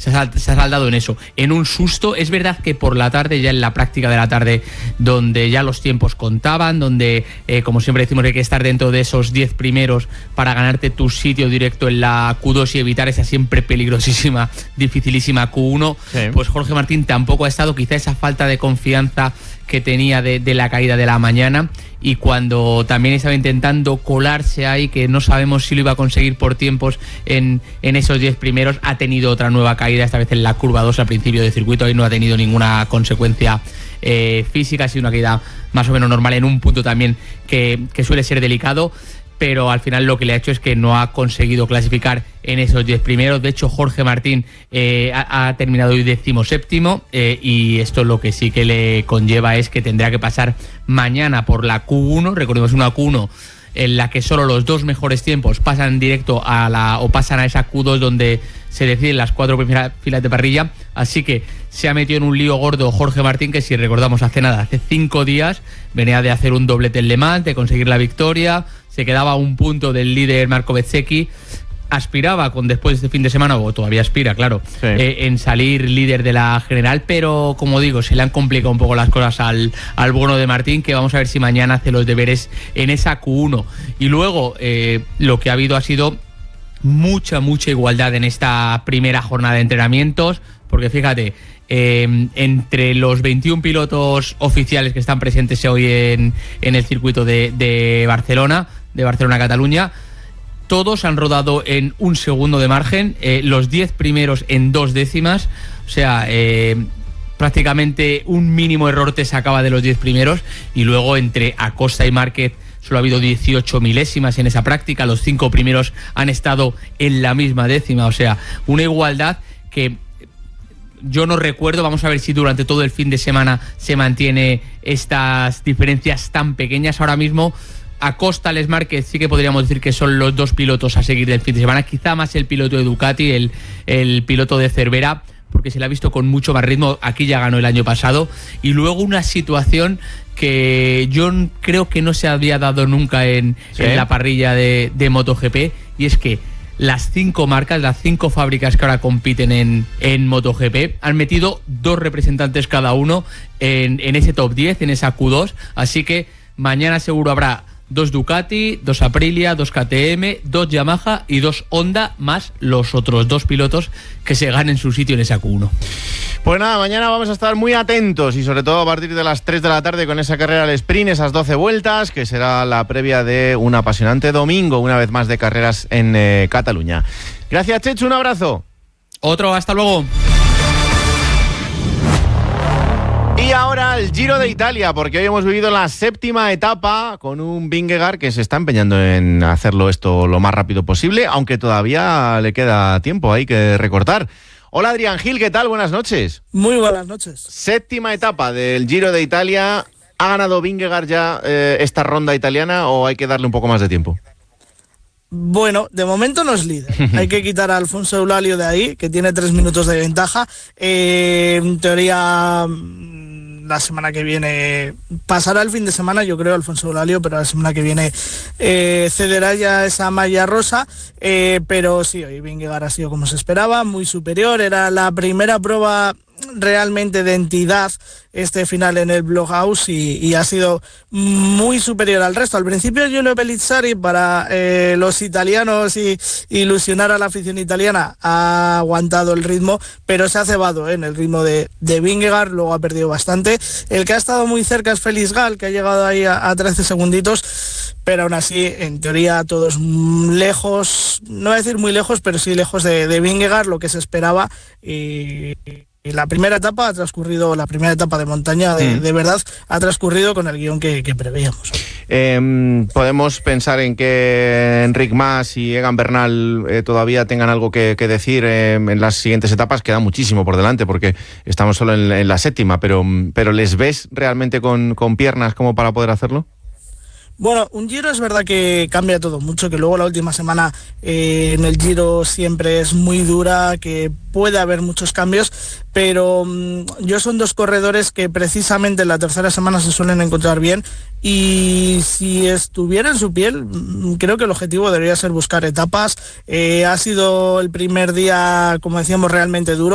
se ha saldado en eso, en un susto. Es verdad que por la tarde, ya en la práctica de la tarde, donde ya los tiempos contaban, donde como siempre decimos, hay que estar dentro de esos 10 primeros para ganarte tu sitio directo en la Q2 y evitar esa siempre peligrosísima, dificilísima Q1, sí. Pues Jorge Martín tampoco ha estado, quizá esa falta de confianza que tenía de la caída de la mañana, y cuando también estaba intentando colarse ahí, que no sabemos si lo iba a conseguir por tiempos en esos 10 primeros, ha tenido otra nueva caída, esta vez en la curva 2 al principio de circuito. Ahí no ha tenido ninguna consecuencia física, ha sido una caída más o menos normal en un punto también que suele ser delicado, pero al final lo que le ha hecho es que no ha conseguido clasificar en esos 10 primeros. De hecho, Jorge Martín ha terminado hoy 17º, y esto lo que sí que le conlleva es que tendrá que pasar mañana por la Q1. Recordemos, una Q1 en la que solo los 2 mejores tiempos pasan directo pasan a esa Q2 donde se deciden las 4 primeras filas de parrilla. Así que se ha metido en un lío gordo Jorge Martín, que si recordamos hace 5 días venía de hacer un doblete en Le Mans, de conseguir la victoria, se quedaba a un punto del líder Marco Bezzecchi, aspiraba después de este fin de semana, o todavía aspira, claro, sí, en salir líder de la general, pero como digo, se le han complicado un poco las cosas al bueno de Martín, que vamos a ver si mañana hace los deberes en esa Q1. Y luego lo que ha habido ha sido mucha igualdad en esta primera jornada de entrenamientos, porque fíjate, entre los 21 pilotos oficiales que están presentes hoy en el circuito de Barcelona, Cataluña, todos han rodado en 1 segundo de margen, los 10 primeros en 2 décimas, o sea, prácticamente un mínimo error te sacaba de los 10 primeros, y luego entre Acosta y Márquez solo ha habido 18 milésimas en esa práctica, los 5 primeros han estado en la misma décima, o sea, una igualdad que yo no recuerdo. Vamos a ver si durante todo el fin de semana se mantiene estas diferencias tan pequeñas. Ahora mismo Acosta, Alex Márquez sí que podríamos decir que son los 2 pilotos a seguir del fin de semana, quizá más el piloto de Ducati, el piloto de Cervera, porque se le ha visto con mucho más ritmo. Aquí ya ganó el año pasado. Y luego una situación que yo creo que no se había dado nunca en la parrilla de MotoGP, y es que las 5 marcas, las 5 fábricas que ahora compiten en MotoGP han metido 2 representantes cada uno en ese top 10, en esa Q2, así que mañana seguro habrá 2 Ducati, 2 Aprilia, 2 KTM, 2 Yamaha y 2 Honda, más los otros 2 pilotos que se ganen su sitio en esa Q1. Pues nada, mañana vamos a estar muy atentos, y sobre todo a partir de las 3 de la tarde con esa carrera al sprint, esas 12 vueltas, que será la previa de un apasionante domingo, una vez más, de carreras en Cataluña. Gracias, Chechu, un abrazo. Otro, hasta luego. Y ahora el Giro de Italia, porque hoy hemos vivido la 7ª etapa con un Vingegaard que se está empeñando en hacerlo esto lo más rápido posible, aunque todavía le queda tiempo, hay que recortar. Hola, Adrián Gil, ¿qué tal? Buenas noches. Muy buenas noches. 7ª etapa del Giro de Italia. ¿Ha ganado Vingegaard ya esta ronda italiana, o hay que darle un poco más de tiempo? Bueno, de momento no es líder. Hay que quitar a Alfonso Eulálio de ahí, que tiene 3 minutos de ventaja. En teoría, la semana que viene pasará el fin de semana, yo creo, Alfonso Eulálio, pero la semana que viene cederá ya esa malla rosa. Pero sí, hoy Vingegaard ha sido como se esperaba, muy superior. Era la primera prueba realmente de entidad este final en el Blockhaus, y ha sido muy superior al resto. Al principio Giulio Pellizzari, para los italianos y ilusionar a la afición italiana, ha aguantado el ritmo, pero se ha cebado en el ritmo de Vingegaard, luego ha perdido bastante. El que ha estado muy cerca es Félix Gall, que ha llegado ahí a 13 segunditos, pero aún así, en teoría, todos lejos, no voy a decir muy lejos, pero sí lejos de Vingegaard, lo que se esperaba. Y la primera etapa de montaña de verdad ha transcurrido con el guión que preveíamos. Podemos pensar en que Enric Mas y Egan Bernal todavía tengan algo que decir en las siguientes etapas. Queda muchísimo por delante porque estamos solo en la 7ª, pero ¿les ves realmente con piernas como para poder hacerlo? Bueno, un Giro es verdad que cambia todo mucho, que luego la última semana en el Giro siempre es muy dura, que puede haber muchos cambios, pero yo son 2 corredores que precisamente en la tercera semana se suelen encontrar bien, y si estuviera en su piel, creo que el objetivo debería ser buscar etapas. Ha sido el primer día, como decíamos, realmente duro.